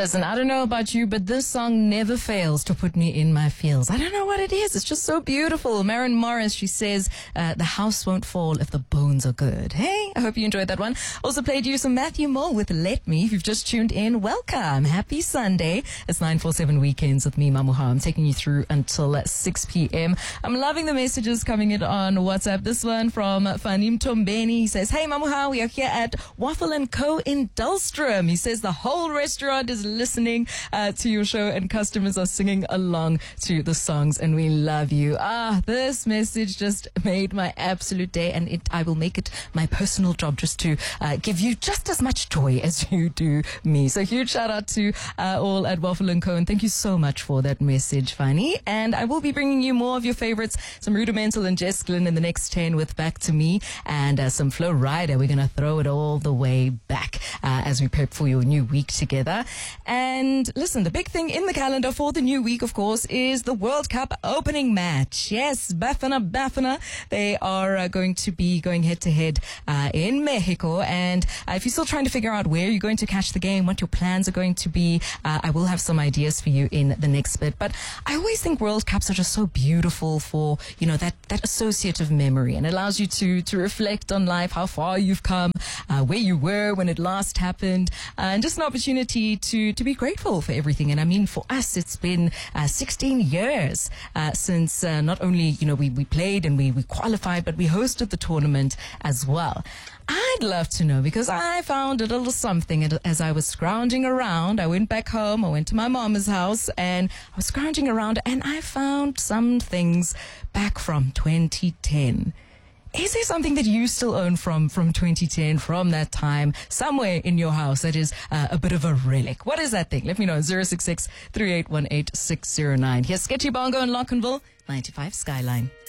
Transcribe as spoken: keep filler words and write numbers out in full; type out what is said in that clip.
Listen, I don't know about you, but this song never fails to put me in my feels. I don't know what it is. It's just so beautiful. Maren Morris, she says, uh, the house won't fall if the bones are good. Hey, I hope you enjoyed that one. Also played you some Matthew Mole with Let Me. If you've just tuned in, welcome. Happy Sunday. It's nine four seven Weekends with me, Mamuha. I'm taking you through until six p.m. I'm loving the messages coming in on WhatsApp. This one from Fanim Tombeni. He says, hey, Mamuha, we are here at Waffle and Co. in Dulstrom. He says the whole restaurant is listening uh, to your show and customers are singing along to the songs and we love you. Ah, this message just made my absolute day, and it, I will make it my personal job just to uh, give you just as much joy as you do me. So huge shout out to uh, all at Waffle and Co. And thank you so much for that message, Fanny. And I will be bringing you more of your favorites, some Rudimental and Jess Glynn in the next ten with Back to Me, and uh, some Flo Rida. We're going to throw it all the way back uh, as we prep for your new week together. And listen, the big thing in the calendar for the new week, of course, is the World Cup opening match. Yes, Bafana Bafana. They are uh, going to be going head to head uh, in Mexico. And uh, if you're still trying to figure out where you're going to catch the game, what your plans are going to be, uh, I will have some ideas for you in the next bit. But I always think World Cups are just so beautiful for, you know, that, that associative memory, and it allows you to, to reflect on life, how far you've come, uh, where you were when it last happened, uh, and just an opportunity to, to be grateful for everything. And I mean, for us, it's been uh, sixteen years uh, since uh, not only, you know, we, we played and we, we qualified, but we hosted the tournament as well. I'd love to know, because I found a little something as I was scrounging around. I went back home, I went to my mama's house, and I was scrounging around, and I found some things back from twenty ten. Is there something that you still own from, from twenty ten, from that time, somewhere in your house that is uh, a bit of a relic? What is that thing? Let me know. zero six six, three eight one eight, six zero nine. Here's Sketchy Bongo in Lockenville, ninety-five Skyline.